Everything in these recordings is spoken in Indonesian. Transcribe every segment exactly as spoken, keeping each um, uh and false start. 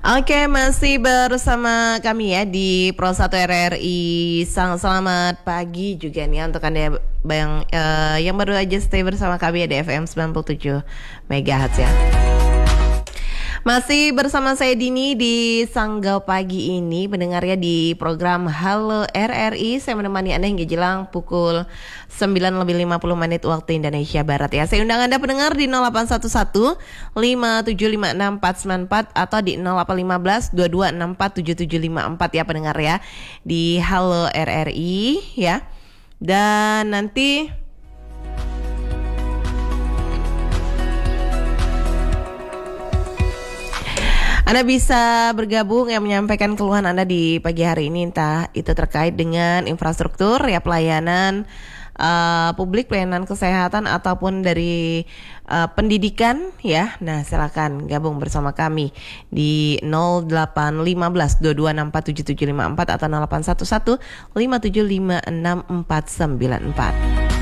Oke, masih bersama kami ya di Pro satu R R I. Sang selamat pagi juga nih untuk Anda yang uh, yang baru aja stay bersama kami di F M sembilan puluh tujuh megahertz ya. Masih bersama saya Dini di Sanggau Pagi ini, pendengarnya di program Halo R R I. Saya menemani Anda hingga jelang pukul sembilan lebih lima puluh menit waktu Indonesia Barat ya. Saya undang Anda pendengar di nol delapan satu satu lima tujuh lima enam empat sembilan empat atau di nol delapan lima belas dua dua enam empat tujuh tujuh lima empat ya pendengar ya. Di Halo R R I ya. Dan nanti Anda bisa bergabung yang menyampaikan keluhan Anda di pagi hari ini, entah itu terkait dengan infrastruktur ya, pelayanan uh, publik, pelayanan kesehatan ataupun dari uh, pendidikan ya. Nah, silakan gabung bersama kami di nol delapan lima belas dua dua enam empat tujuh tujuh lima empat atau nol delapan satu satu lima tujuh lima enam empat sembilan empat.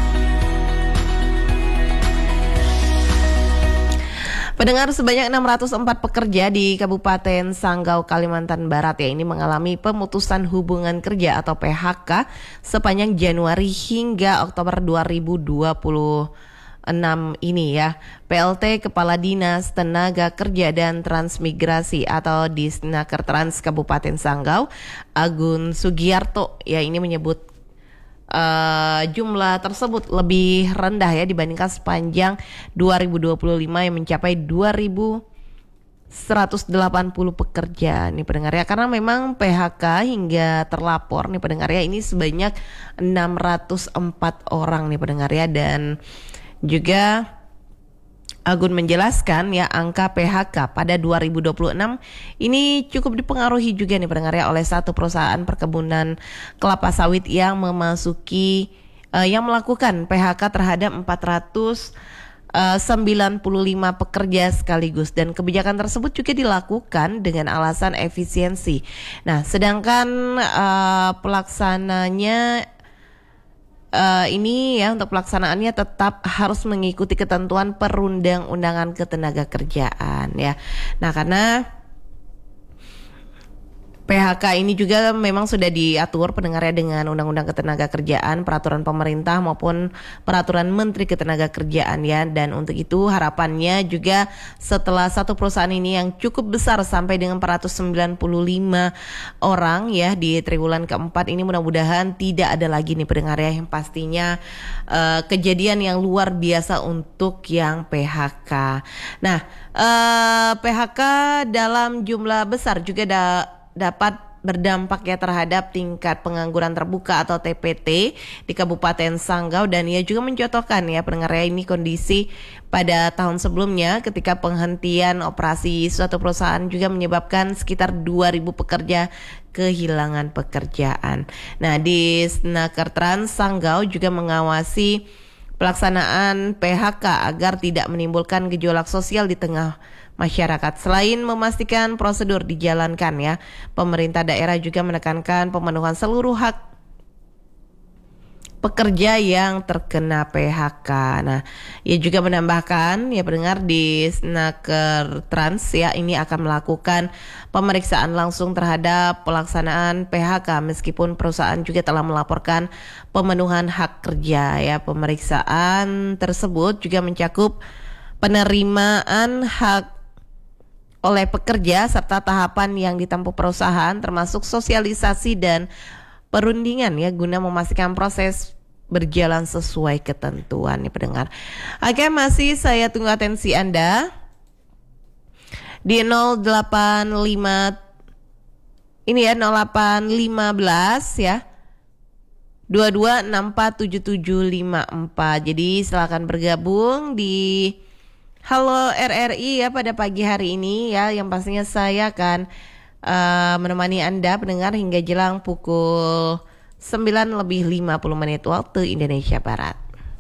Pendengar, sebanyak enam ratus empat pekerja di Kabupaten Sanggau, Kalimantan Barat ya ini mengalami pemutusan hubungan kerja atau P H K sepanjang Januari hingga Oktober dua ribu dua puluh enam ini ya. P L T Kepala Dinas Tenaga Kerja dan Transmigrasi atau Disnaker Trans Kabupaten Sanggau, Agun Sugiarto ya ini menyebut Uh, jumlah tersebut lebih rendah ya dibandingkan sepanjang dua ribu dua puluh lima yang mencapai dua ribu seratus delapan puluh pekerja nih pendengar ya, karena memang P H K hingga terlapor nih pendengar ya ini sebanyak enam ratus empat orang nih pendengar ya. Dan juga Agun menjelaskan ya angka P H K pada dua ribu dua puluh enam ini cukup dipengaruhi juga nih pendengar ya oleh satu perusahaan perkebunan kelapa sawit yang memasuki uh, yang melakukan P H K terhadap empat ratus sembilan puluh lima pekerja sekaligus, dan kebijakan tersebut juga dilakukan dengan alasan efisiensi. Nah, sedangkan uh, pelaksananya Uh, ini ya untuk pelaksanaannya tetap harus mengikuti ketentuan perundang-undangan ketenagakerjaan ya. Nah, karena P H K ini juga memang sudah diatur pendengarnya dengan Undang-Undang Ketenagakerjaan, peraturan pemerintah maupun peraturan Menteri Ketenagakerjaan ya. Dan untuk itu harapannya juga setelah satu perusahaan ini yang cukup besar sampai dengan empat ratus sembilan puluh lima orang ya di triwulan keempat ini, mudah-mudahan tidak ada lagi nih pendengarnya yang pastinya uh, kejadian yang luar biasa untuk yang P H K. Nah, uh, P H K dalam jumlah besar juga ada dapat berdampak ya terhadap tingkat pengangguran terbuka atau T P T di Kabupaten Sanggau. Dan ia juga mencontohkan ya pendengarnya ini kondisi pada tahun sebelumnya ketika penghentian operasi suatu perusahaan juga menyebabkan sekitar dua ribu pekerja kehilangan pekerjaan. Nah, di Snaker Trans Sanggau juga mengawasi pelaksanaan P H K agar tidak menimbulkan gejolak sosial di tengah masyarakat. Selain memastikan prosedur dijalankan ya, pemerintah daerah juga menekankan pemenuhan seluruh hak pekerja yang terkena P H K. Nah, ia juga menambahkan ya pendengar di Snaker Trans ya ini akan melakukan pemeriksaan langsung terhadap pelaksanaan P H K meskipun perusahaan juga telah melaporkan pemenuhan hak kerja ya. Pemeriksaan tersebut juga mencakup penerimaan hak oleh pekerja serta tahapan yang ditempuh perusahaan termasuk sosialisasi dan perundingan ya guna memastikan proses berjalan sesuai ketentuan nih pendengar. Oke, masih saya tunggu atensi Anda di nol delapan lima ini ya nol delapan lima belas ya dua dua enam empat tujuh tujuh lima empat. Jadi silakan bergabung di Halo R R I ya pada pagi hari ini ya, yang pastinya saya akan uh, menemani Anda pendengar hingga jelang pukul sembilan lebih lima puluh menit waktu Indonesia Barat.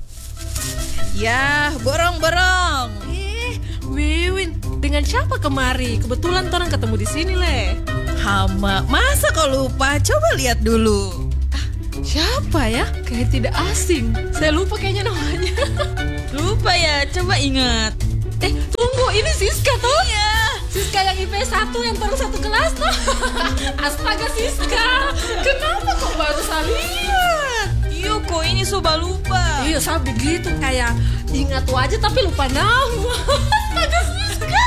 Ya, borong-borong. Eh, Wiwin, dengan siapa kemari? Kebetulan orang ketemu di sini leh. Hama, masa kau lupa? Coba lihat dulu. Ah, siapa ya? Kayak tidak asing. Saya lupa kayaknya namanya. Lupa ya, coba ingat. Eh, tunggu, ini Siska toh? Iya. Siska yang I P S satu yang baru satu kelas tuh. Astaga Siska, kenapa kok baru saya lihat? Iya kok ini soba lupa. Iya, saya begitu kayak ingat wajah tapi lupa nama. Astaga Siska.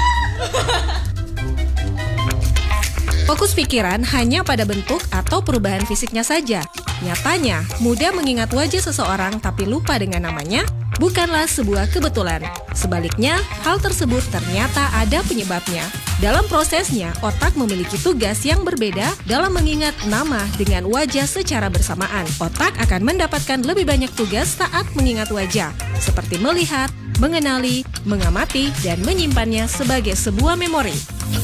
Fokus pikiran hanya pada bentuk atau perubahan fisiknya saja. Nyatanya, mudah mengingat wajah seseorang tapi lupa dengan namanya bukanlah sebuah kebetulan. Sebaliknya, hal tersebut ternyata ada penyebabnya. Dalam prosesnya, otak memiliki tugas yang berbeda dalam mengingat nama dengan wajah secara bersamaan. Otak akan mendapatkan lebih banyak tugas saat mengingat wajah, seperti melihat, mengenali, mengamati, dan menyimpannya sebagai sebuah memori.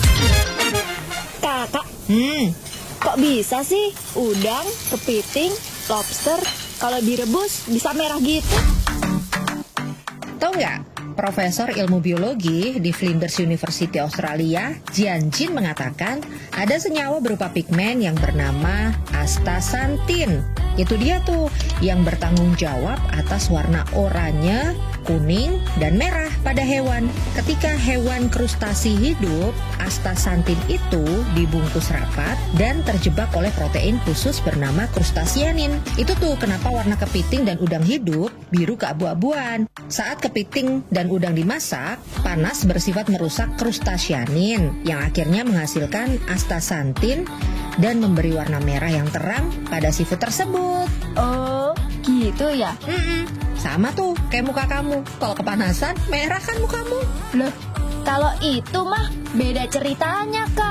Kakak, hmm, kok bisa sih udang, kepiting, lobster kalau direbus bisa merah gitu? Tahu nggak? Profesor ilmu biologi di Flinders University Australia, Jian Jin mengatakan ada senyawa berupa pigmen yang bernama astaxanthin. Itu dia tuh yang bertanggung jawab atas warna oranye, kuning, dan merah pada hewan. Ketika hewan krustasi hidup, astaxanthin itu dibungkus rapat dan terjebak oleh protein khusus bernama krustasianin. Itu tuh kenapa warna kepiting dan udang hidup biru keabu-abuan. Saat kepiting dan udang dimasak, panas bersifat merusak krustasianin yang akhirnya menghasilkan astaxanthin dan memberi warna merah yang terang pada seafood tersebut. Oh, gitu ya? Mm-mm. Sama tuh kayak muka kamu. Kalau kepanasan, merah kan mukamu. Loh, kalau itu mah beda ceritanya, Kak.